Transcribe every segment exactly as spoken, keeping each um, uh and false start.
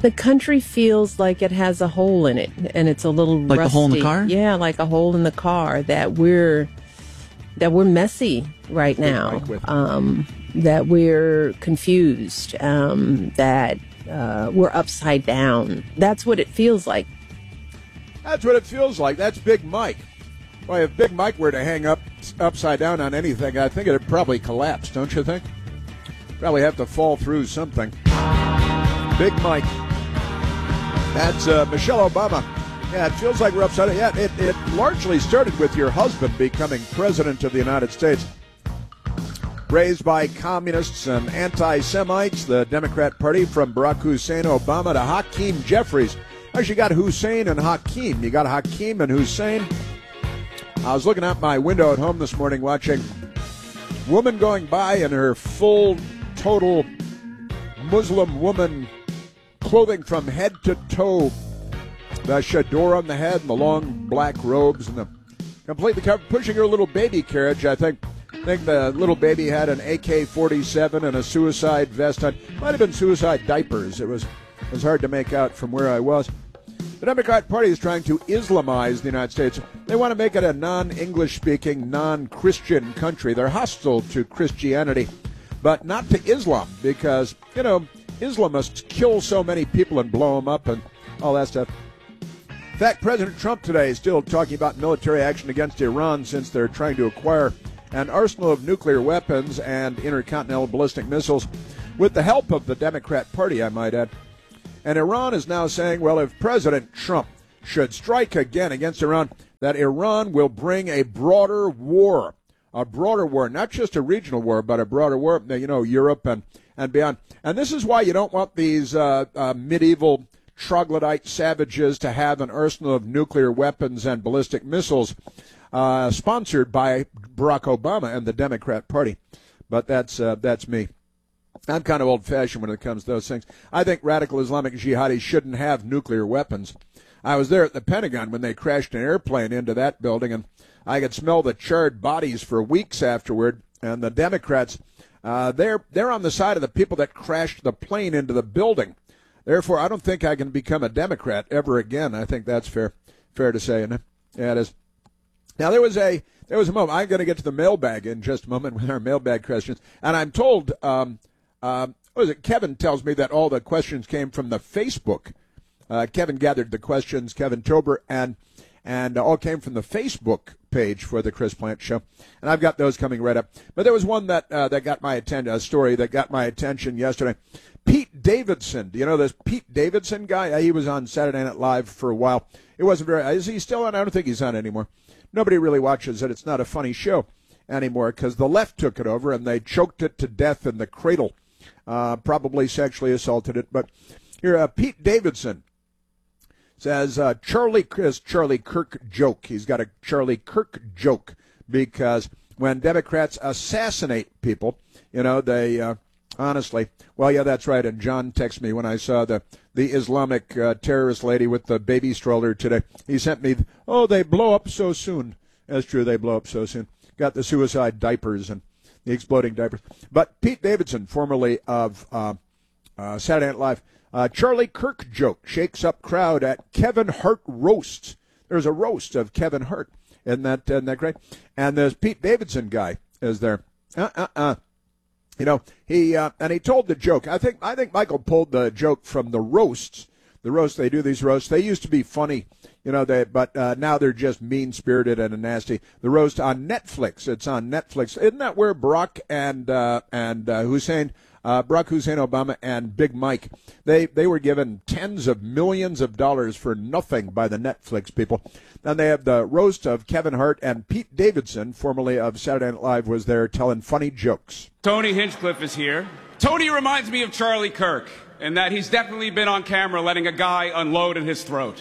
The country feels like it has a hole in it, and it's a little like rusty. a hole in the car. Yeah, like a hole in the car. That we're that we're messy right now. Um, that we're confused. Um, that uh, we're upside down. That's what it feels like. That's what it feels like. That's Big Mike. Well, if Big Mike were to hang up upside down on anything, I think it'd probably collapse. Don't you think? Probably have to fall through something. Big Mike. That's uh, Michelle Obama. Yeah, it feels like we're upside down. Yeah, it, it largely started with your husband becoming president of the United States. Raised by communists and anti-Semites, the Democrat Party, from Barack Hussein Obama to Hakeem Jeffries. Actually, you got Hussein and Hakeem. You got Hakeem and Hussein. I was looking out my window at home this morning watching a woman going by in her full, total Muslim woman clothing from head to toe, the chador on the head and the long black robes and the completely covered, pushing her little baby carriage. I think I think the little baby had an A K forty-seven and a suicide vest on. Might have been suicide diapers. It was it was hard to make out from where I was. The Democrat Party is trying to Islamize the United States. They want to make it a non-English speaking, non-Christian country. They're hostile to Christianity, but not to Islam because, you know, Islamists kill so many people and blow them up and all that stuff. In fact, President Trump today is still talking about military action against Iran since they're trying to acquire an arsenal of nuclear weapons and intercontinental ballistic missiles with the help of the Democrat Party, I might add. And Iran is now saying, well, if President Trump should strike again against Iran, that Iran will bring a broader war, a broader war, not just a regional war, but a broader war, you know, Europe and and beyond. And this is why you don't want these uh, uh, medieval troglodyte savages to have an arsenal of nuclear weapons and ballistic missiles uh, sponsored by Barack Obama and the Democrat Party. But that's uh, that's me. I'm kind of old-fashioned when it comes to those things. I think radical Islamic jihadis shouldn't have nuclear weapons. I was there at the Pentagon when they crashed an airplane into that building, and I could smell the charred bodies for weeks afterward. And the Democrats, uh, they're they're on the side of the people that crashed the plane into the building. Therefore, I don't think I can become a Democrat ever again. I think that's fair, fair to say, isn't it? Yeah, it is. Now there was a there was a moment. I'm going to get to the mailbag in just a moment with our mailbag questions, and I'm told. Um, Um, what is it? Kevin tells me that all the questions came from the Facebook. Uh, Kevin gathered the questions, Kevin Tober, and and all came from the Facebook page for the Chris Plante Show. And I've got those coming right up. But there was one that uh, that got my attention, a story that got my attention yesterday. Pete Davidson. Do you know this Pete Davidson guy? Uh, he was on Saturday Night Live for a while. It wasn't very. Is he still on? I don't think he's on anymore. Nobody really watches it. It's not a funny show anymore because the left took it over and they choked it to death in the cradle. Uh, probably sexually assaulted it. But here, uh, Pete Davidson says uh, Charlie is Charlie Kirk joke. He's got a Charlie Kirk joke because when Democrats assassinate people, you know, they uh, honestly, well, yeah, that's right. And John texted me when I saw the the Islamic uh, terrorist lady with the baby stroller today. He sent me, oh, they blow up so soon. That's true. They blow up so soon. Got the suicide diapers and the exploding diapers. But Pete Davidson, formerly of uh, uh, Saturday Night Live, uh, Charlie Kirk joke shakes up crowd at Kevin Hart roasts. There's a roast of Kevin Hart. Isn't that, isn't that great? And there's Pete Davidson guy is there. Uh-uh-uh. You know, he uh, and he told the joke. I think I think Michael pulled the joke from the roasts. The roasts, they do these roasts. They used to be funny, you know, they, but uh, now they're just mean-spirited and nasty. The roast on Netflix. It's on Netflix. Isn't that where Barack and uh, and uh, Hussein, uh, Barack Hussein Obama and Big Mike, they, they were given tens of millions of dollars for nothing by the Netflix people. Then they have the roast of Kevin Hart, and Pete Davidson, formerly of Saturday Night Live, was there telling funny jokes. Tony Hinchcliffe is here. Tony reminds me of Charlie Kirk, in that he's definitely been on camera letting a guy unload in his throat.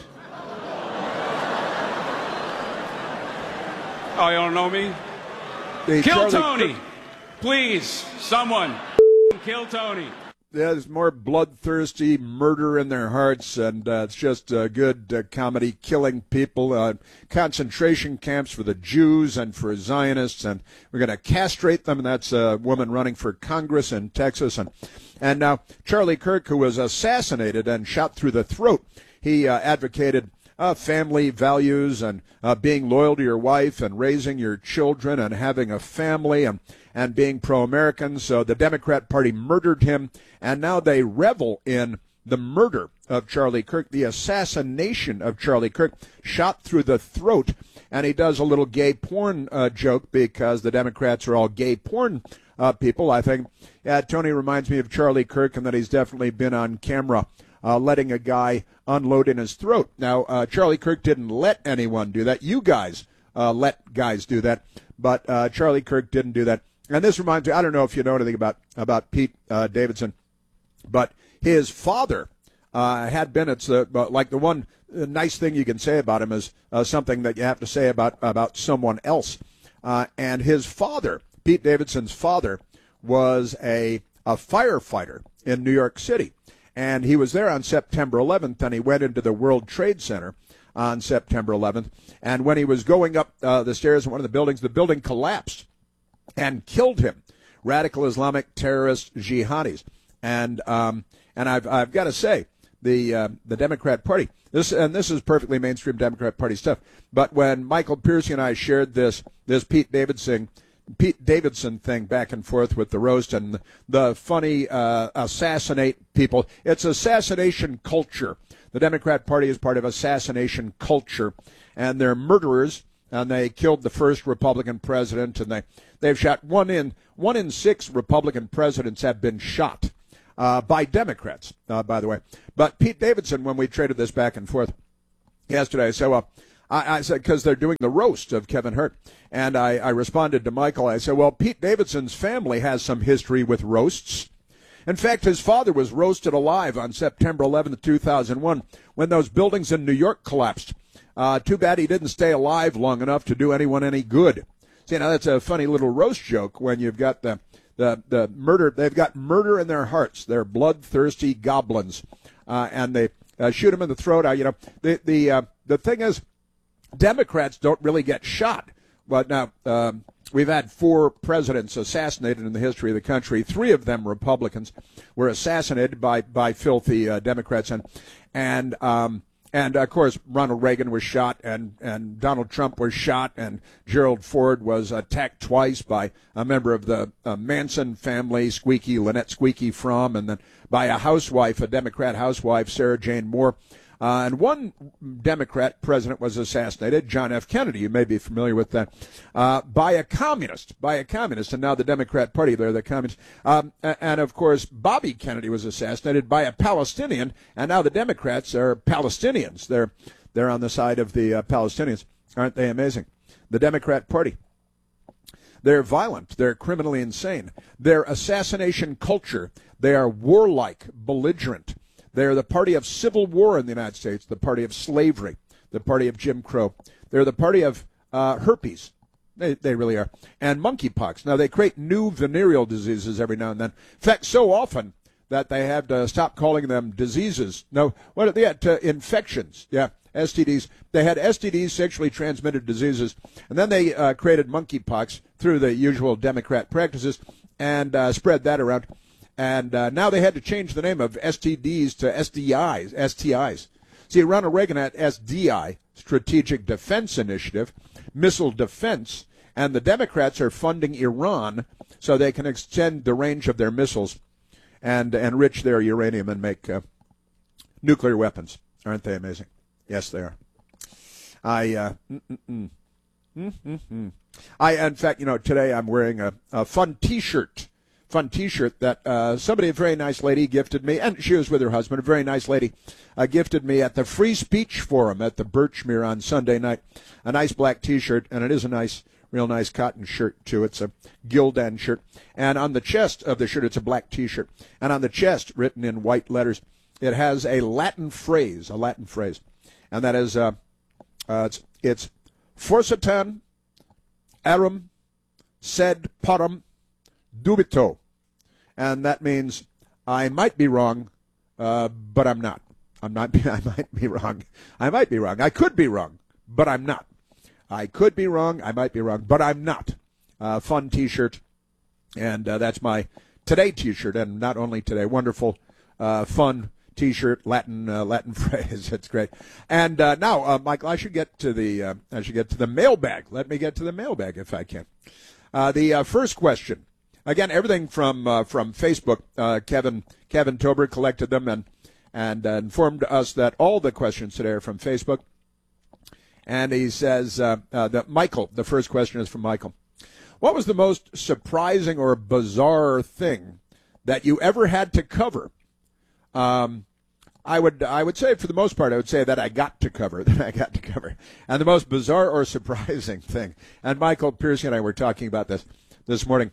Oh, you don't know me? The kill Charlie Tony! Kirk. Please, someone, kill Tony. there's more bloodthirsty murder in their hearts, and uh, it's just uh, good uh, comedy, killing people, uh, concentration camps for the Jews and for Zionists, and we're going to castrate them. And that's a woman running for Congress in Texas. And, and now Charlie Kirk, who was assassinated and shot through the throat, he uh, advocated Uh, family values and uh, being loyal to your wife and raising your children and having a family and, and being pro-American. So the Democrat Party murdered him, and now they revel in the murder of Charlie Kirk, the assassination of Charlie Kirk, shot through the throat. And he does a little gay porn uh, joke because the Democrats are all gay porn uh, people. I think yeah, Tony reminds me of Charlie Kirk, and that he's definitely been on camera Uh, letting a guy unload in his throat. Now, uh, Charlie Kirk didn't let anyone do that. You guys uh, let guys do that, but uh, Charlie Kirk didn't do that. And this reminds me, I don't know if you know anything about, about Pete uh, Davidson, but his father uh, had been, it's uh, like the one nice thing you can say about him is uh, something that you have to say about, about someone else. Uh, and his father, Pete Davidson's father, was a, a firefighter in New York City. And he was there on September eleventh, and he went into the World Trade Center on September eleventh. And when he was going up uh, the stairs in one of the buildings, the building collapsed and killed him. Radical Islamic terrorist jihadis. And um, and I've I've got to say, the uh, the Democrat Party, this and this is perfectly mainstream Democrat Party stuff. But when Michael Piercy and I shared this this Pete Davidson. Pete Davidson thing back and forth with the roast and the funny uh, assassinate people. It's assassination culture. The Democrat Party is part of assassination culture, and they're murderers, and they killed the first Republican president, and they, they've shot one in, one in six Republican presidents have been shot uh, by Democrats, uh, by the way. But Pete Davidson, when we traded this back and forth yesterday, I said, well, I, I said, because they're doing the roast of Kevin Hurt. And I, I responded to Michael. I said, well, Pete Davidson's family has some history with roasts. In fact, his father was roasted alive on September eleventh, two thousand one, when those buildings in New York collapsed. Uh, too bad he didn't stay alive long enough to do anyone any good. See, now that's a funny little roast joke when you've got the, the, the murder. They've got murder in their hearts. They're bloodthirsty goblins. Uh, and they uh, shoot him in the throat. Uh, you know, the, the, uh, the thing is, Democrats don't really get shot. But now, um, we've had four presidents assassinated in the history of the country. Three of them Republicans were assassinated by, by filthy uh, Democrats. And, and, um, and, of course, Ronald Reagan was shot, and, and Donald Trump was shot, and Gerald Ford was attacked twice by a member of the uh, Manson family, Squeaky, Lynette Squeaky Fromm, and then by a housewife, a Democrat housewife, Sarah Jane Moore. Uh, and one Democrat president was assassinated, John F. Kennedy, you may be familiar with that, uh, by a communist, by a communist, and now the Democrat Party, they're the communists. Um, and, of course, Bobby Kennedy was assassinated by a Palestinian, and now the Democrats are Palestinians. They're, they're on the side of the uh, Palestinians. Aren't they amazing? The Democrat Party. They're violent. They're criminally insane. They're assassination culture. They are warlike, belligerent. They're the party of civil war in the United States, the party of slavery, the party of Jim Crow. They're the party of uh, herpes. They, they really are. And monkeypox. Now, they create new venereal diseases every now and then. In fact, so often that they have to stop calling them diseases. No, what are they at? Uh, infections. Yeah, S T Ds. They had S T Ds, sexually transmitted diseases, and then they uh, created monkeypox through the usual Democrat practices and uh, spread that around. And uh, now they had to change the name of S T Ds to S D Is, S T Is. See, Ronald Reagan had S D I, Strategic Defense Initiative, missile defense, and the Democrats are funding Iran so they can extend the range of their missiles and enrich their uranium and make uh, nuclear weapons. Aren't they amazing? Yes, they are. I, uh, mm-mm-mm. Mm-mm-mm. I, in fact, you know, today I'm wearing a, a fun T-shirt. Fun T-shirt that uh, somebody, a very nice lady, gifted me, and she was with her husband. A very nice lady uh, gifted me at the Free Speech Forum at the Birchmere on Sunday night. A nice black T-shirt, and it is a nice, real nice cotton shirt too. It's a Gildan shirt, and on the chest of the shirt, it's a black T-shirt, and on the chest, written in white letters, it has a Latin phrase, a Latin phrase, and that is uh, uh, it's it's Forsitan arum sed parum dubito, and that means I might be wrong, uh, but I'm not. I'm not. I might be wrong. I might be wrong. I could be wrong, but I'm not. I could be wrong. I might be wrong, but I'm not. Uh, fun T-shirt, and uh, that's my Today T-shirt, and not only today, wonderful, uh, fun T-shirt, Latin uh, Latin phrase. It's great. And uh, now, uh, Michael, I should get to the uh, I should get to the mailbag. Let me get to the mailbag if I can. Uh, the uh, first question, again, everything from uh, from Facebook. Uh, Kevin Kevin Tober collected them and and uh, informed us that all the questions today are from Facebook. And he says uh, uh, that Michael, the first question is from Michael. What was the most surprising or bizarre thing that you ever had to cover? Um, I would I would say for the most part, I would say that I got to cover, that I got to cover. And the most bizarre or surprising thing, and Michael Piercy and I were talking about this this morning.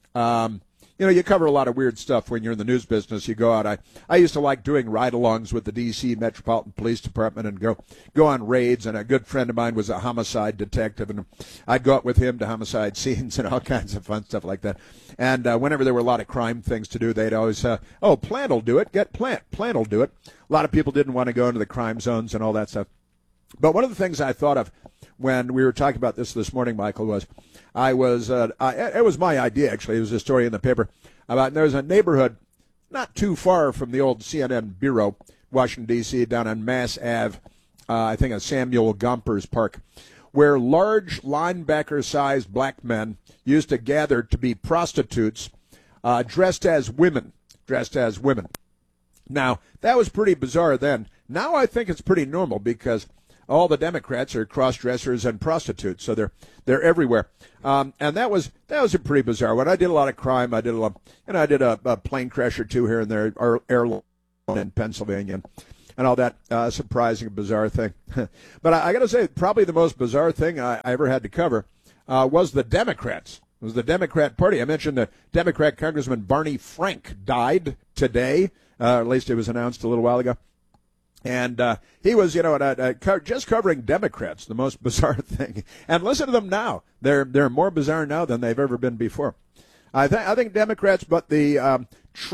Um, you know, you cover a lot of weird stuff when you're in the news business. You go out. I, I used to like doing ride-alongs with the D C Metropolitan Police Department and go go on raids. And a good friend of mine was a homicide detective, and I'd go out with him to homicide scenes and all kinds of fun stuff like that. And uh, whenever there were a lot of crime things to do, they'd always, uh, oh, Plant will do it. Get Plant. Plant will do it. A lot of people didn't want to go into the crime zones and all that stuff. But one of the things I thought of when we were talking about this this morning, Michael, was I was, uh, I, it was my idea, actually. It was a story in the paper about there's a neighborhood not too far from the old C N N bureau, Washington, D C, down on Mass Avenue, uh, I think at Samuel Gompers Park, where large linebacker-sized black men used to gather to be prostitutes uh, dressed as women, dressed as women. Now, that was pretty bizarre then. Now I think it's pretty normal because all the Democrats are cross-dressers and prostitutes, so they're they're everywhere. Um, and that was that was a pretty bizarre one. I did a lot of crime. I did a lot, and I did a, a plane crash or two here and there, or airline in Pennsylvania, and, and all that uh, surprising, bizarre thing. But I, I got to say, probably the most bizarre thing I, I ever had to cover uh, was the Democrats. It was the Democrat Party. I mentioned the Democrat Congressman Barney Frank died today. Uh, at least it was announced a little while ago. And uh, he was, you know, uh, uh, co- just covering Democrats, the most bizarre thing. And listen to them now. They're they're more bizarre now than they've ever been before. I, th- I think Democrats, but the um,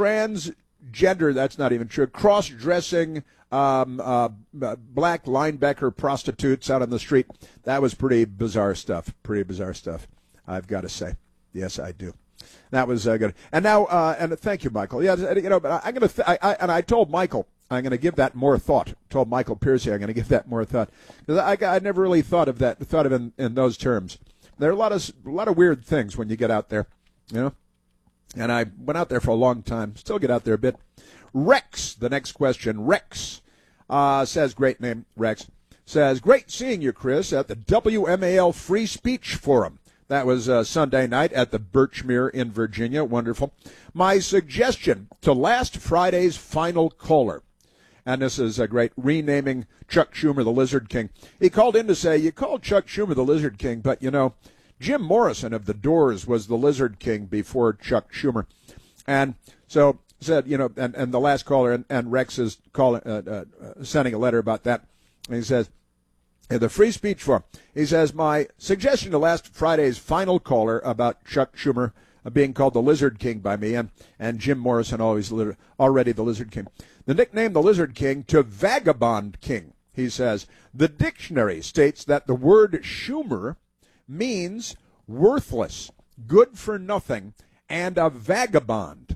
transgender, that's not even true, cross-dressing um, uh, black linebacker prostitutes out on the street, that was pretty bizarre stuff, pretty bizarre stuff, I've got to say. Yes, I do. That was uh, good. And now, uh, and thank you, Michael. Yeah, you know, but I'm going to, th- I, I, and I told Michael, I'm going to give that more thought. Told Michael Piercy I'm going to give that more thought because I, I never really thought of that, thought of it in, in those terms. There are a lot of a lot of weird things when you get out there, you know. And I went out there for a long time. Still get out there a bit. Rex, the next question. Rex uh, says, great name, Rex says, great seeing you, Chris, at the W M A L Free Speech Forum. That was uh, Sunday night at the Birchmere in Virginia. Wonderful. My suggestion to last Friday's final caller. And this is a great renaming Chuck Schumer the Lizard King. He called in to say, you called Chuck Schumer the Lizard King, but, you know, Jim Morrison of the Doors was the Lizard King before Chuck Schumer. And so said, you know, and, and the last caller, and, and Rex is calling, uh, uh, sending a letter about that. And he says, in the Free Speech Forum, he says, my suggestion to last Friday's final caller about Chuck Schumer being called the Lizard King by me, and, and Jim Morrison always already the Lizard King. The nickname the Lizard King to Vagabond King, he says. The dictionary states that the word Schumer means worthless, good for nothing, and a vagabond.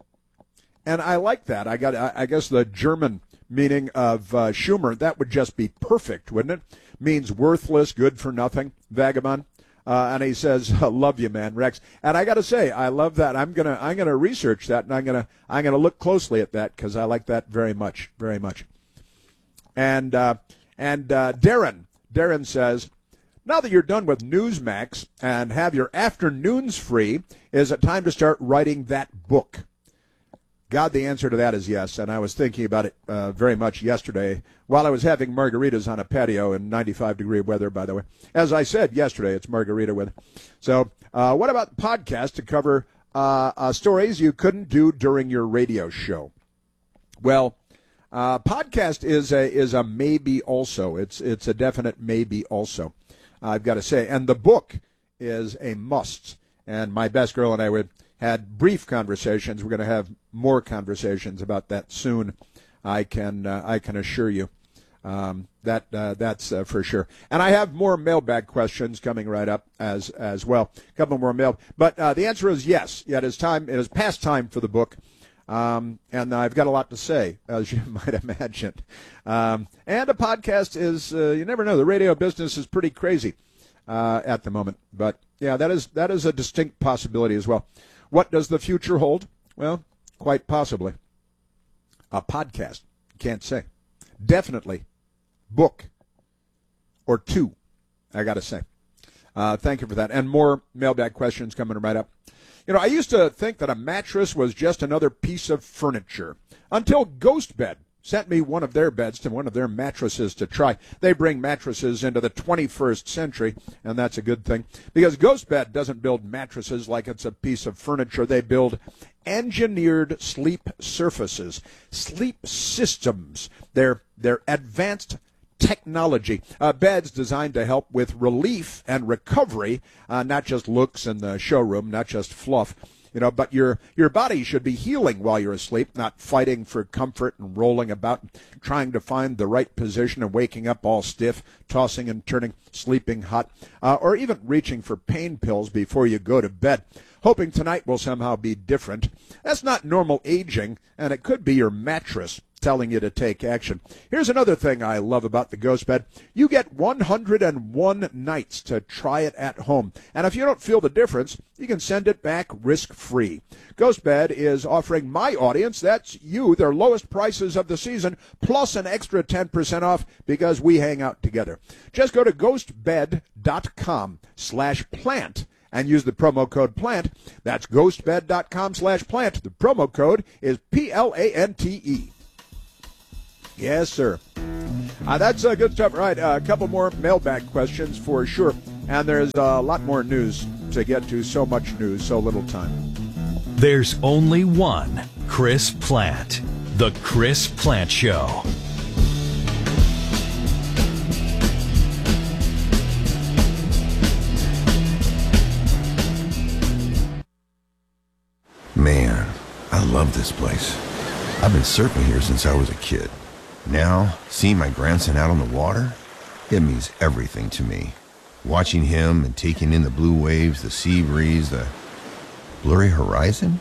And I like that. I got. I guess the German meaning of uh, Schumer, that would just be perfect, wouldn't it? Means worthless, good for nothing, vagabond. Uh, and he says, "Love you, man, Rex." And I got to say, I love that. I'm gonna, I'm gonna research that, and I'm gonna, I'm gonna look closely at that because I like that very much, very much. And uh, and uh, Darren, Darren says, now that you're done with Newsmax and have your afternoons free, is it time to start writing that book? God, the answer to that is yes, and I was thinking about it uh, very much yesterday while I was having margaritas on a patio in ninety-five degree weather, by the way. As I said yesterday, it's margarita weather. So uh, what about podcasts to cover uh, uh, stories you couldn't do during your radio show? Well, uh, podcast is a is a maybe also. It's, it's a definite maybe also, I've got to say. And the book is a must. And my best girl and I would had brief conversations. We're going to have more conversations about that soon. I can uh, I can assure you um, that uh, that's uh, for sure. And I have more mailbag questions coming right up as as well. A couple more mail, but uh, the answer is yes. Yeah, it is time. It is past time for the book. Um, and I've got a lot to say, as you might imagine. Um, and a podcast is, uh, you never know, the radio business is pretty crazy uh, at the moment. But, yeah, that is that is a distinct possibility as well. What does the future hold? Well, quite possibly. A podcast. Can't say. Definitely. Book. Or two, I got to say. Uh, thank you for that. And more mailbag questions coming right up. You know, I used to think that a mattress was just another piece of furniture until GhostBed sent me one of their beds to one of their mattresses to try. They bring mattresses into the twenty-first century, and that's a good thing, because GhostBed doesn't build mattresses like it's a piece of furniture. They build engineered sleep surfaces, sleep systems. They're, they're advanced technology, uh, beds designed to help with relief and recovery, uh, not just looks in the showroom, not just fluff, you know, but your your body should be healing while you're asleep, not fighting for comfort and rolling about, trying to find the right position and waking up all stiff, tossing and turning, sleeping hot, uh, or even reaching for pain pills before you go to bed, hoping tonight will somehow be different. That's not normal aging, and it could be your mattress telling you to take action. Here's another thing I love about the GhostBed. You get one hundred one nights to try it at home. And if you don't feel the difference, you can send it back risk-free. GhostBed is offering my audience, that's you, their lowest prices of the season, plus an extra ten percent off because we hang out together. Just go to ghostbed.com slash plant and use the promo code PLANT. That's ghostbed.com slash plant. The promo code is P L A N T E. Yes, sir. Uh, that's uh, good stuff. Right, uh, a couple more mailbag questions for sure. And there's a lot more news to get to. So much news, so little time. There's only one Chris Plant. The Chris Plant Show. Man, I love this place. I've been surfing here since I was a kid. Now, seeing my grandson out on the water, it means everything to me. Watching him and taking in the blue waves, the sea breeze, the blurry horizon.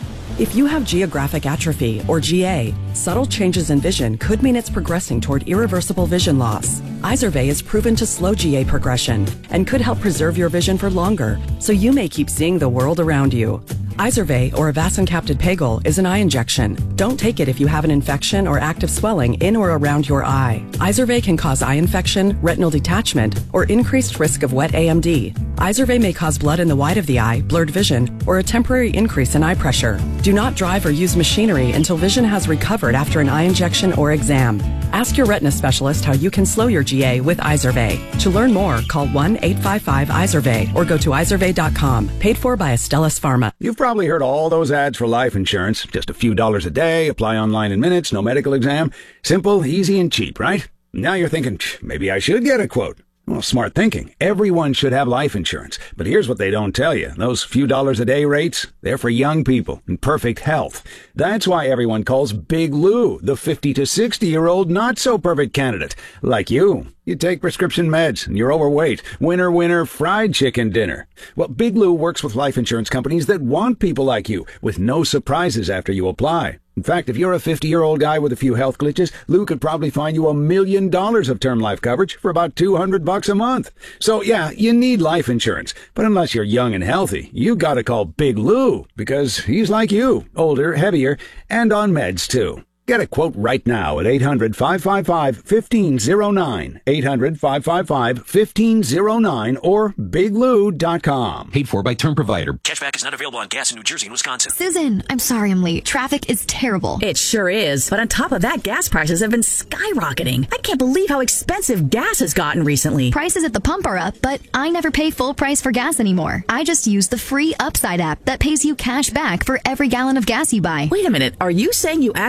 If you have geographic atrophy, or G A, subtle changes in vision could mean it's progressing toward irreversible vision loss. Izervay is proven to slow G A progression and could help preserve your vision for longer, so you may keep seeing the world around you. Izervay, or avacincaptad pegol, is an eye injection. Don't take it if you have an infection or active swelling in or around your eye. Izervay can cause eye infection, retinal detachment, or increased risk of wet A M D. Izervay may cause blood in the white of the eye, blurred vision, or a temporary increase in eye pressure. Do not drive or use machinery until vision has recovered after an eye injection or exam. Ask your retina specialist how you can slow your G A with Izervay. To learn more, call one eight five five Izervay or go to izervay dot com. Paid for by Astellas Pharma. You've probably heard all those ads for life insurance. Just a few dollars a day, apply online in minutes, no medical exam. Simple, easy, and cheap, right? Now you're thinking, maybe I should get a quote. Well, smart thinking. Everyone should have life insurance. But here's what they don't tell you. Those few dollars a day rates, they're for young people in perfect health. That's why everyone calls Big Lou the fifty to sixty-year-old not-so-perfect candidate. Like you. You take prescription meds and you're overweight. Winner, winner, fried chicken dinner. Well, Big Lou works with life insurance companies that want people like you, with no surprises after you apply. In fact, if you're a fifty-year-old guy with a few health glitches, Lou could probably find you a million dollars of term life coverage for about two hundred bucks a month. So yeah, you need life insurance. But unless you're young and healthy, you gotta call Big Lou, because he's like you, older, heavier, and on meds too. Get a quote right now at eight hundred, five five five, one five zero nine, eight hundred, five five five, one five zero nine, or big lou dot com. Paid for by term provider. Cashback is not available on gas in New Jersey and Wisconsin. Susan, I'm sorry I'm late. Traffic is terrible. It sure is. But on top of that, gas prices have been skyrocketing. I can't believe how expensive gas has gotten recently. Prices at the pump are up, but I never pay full price for gas anymore. I just use the free Upside app that pays you cash back for every gallon of gas you buy. Wait a minute. Are you saying you actually get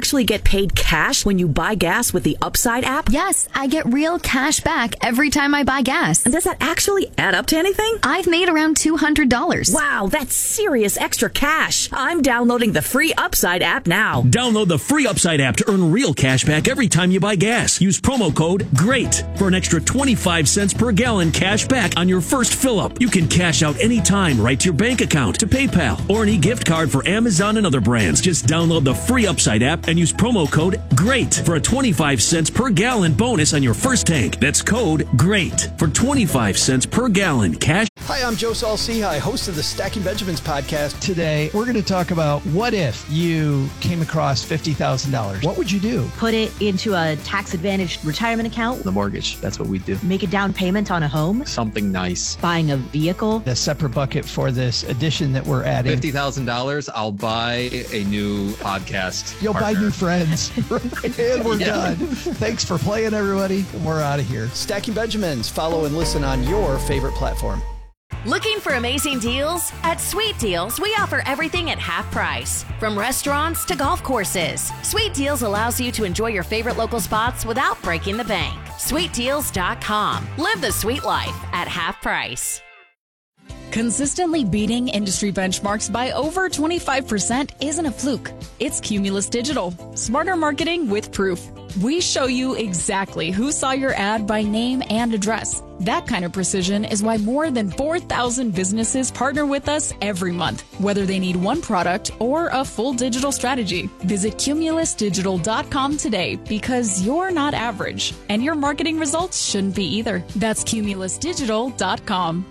paid cash when you buy gas with the Upside app? Yes, I get real cash back every time I buy gas. And does that actually add up to anything? I've made around two hundred dollars. Wow, that's serious extra cash. I'm downloading the free Upside app now. Download the free Upside app to earn real cash back every time you buy gas. Use promo code GREAT for an extra twenty-five cents per gallon cash back on your first fill-up. You can cash out anytime right to your bank account, to PayPal, or an e-gift card for Amazon and other brands. Just download the free Upside app and use promo code GREAT for a twenty-five cents per gallon bonus on your first tank. That's code GREAT for twenty-five cents per gallon cash. Hi, I'm Joe Saul-Sehy, host of the Stacking Benjamins podcast. Today, we're going to talk about what if you came across fifty thousand dollars. What would you do? Put it into a tax-advantaged retirement account. The mortgage, that's what we do. Make a down payment on a home. Something nice. Buying a vehicle. A separate bucket for this addition that we're adding. fifty thousand dollars, I'll buy a new podcast You'll partner. buy new friends. And we're yeah. done. Thanks for playing, everybody. We're out of here. Stacking Benjamins. Follow and listen on your favorite platform. Looking for amazing deals? At Sweet Deals, we offer everything at half price. From restaurants to golf courses, Sweet Deals allows you to enjoy your favorite local spots without breaking the bank. sweet deals dot com. Live the sweet life at half price. Consistently beating industry benchmarks by over twenty-five percent isn't a fluke. It's Cumulus Digital. Smarter marketing with proof. We show you exactly who saw your ad by name and address. That kind of precision is why more than four thousand businesses partner with us every month, whether they need one product or a full digital strategy. Visit cumulus digital dot com today, because you're not average, and your marketing results shouldn't be either. That's cumulus digital dot com.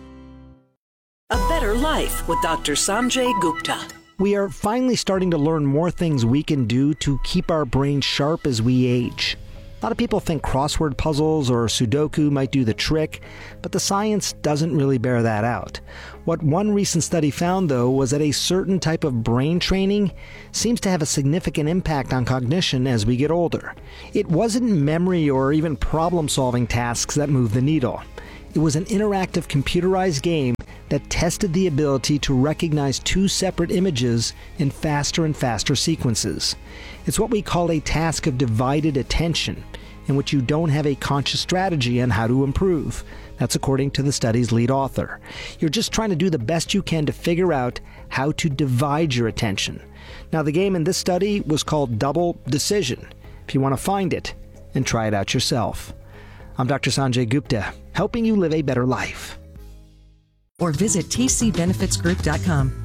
A Better Life with Doctor Sanjay Gupta. We are finally starting to learn more things we can do to keep our brains sharp as we age. A lot of people think crossword puzzles or Sudoku might do the trick, but the science doesn't really bear that out. What one recent study found, though, was that a certain type of brain training seems to have a significant impact on cognition as we get older. It wasn't memory or even problem-solving tasks that moved the needle. It was an interactive computerized game that tested the ability to recognize two separate images in faster and faster sequences. It's what we call a task of divided attention, in which you don't have a conscious strategy on how to improve. That's according to the study's lead author. You're just trying to do the best you can to figure out how to divide your attention. Now, the game in this study was called Double Decision, if you want to find it and try it out yourself. I'm Doctor Sanjay Gupta, helping you live a better life. Or visit T C benefits group dot com.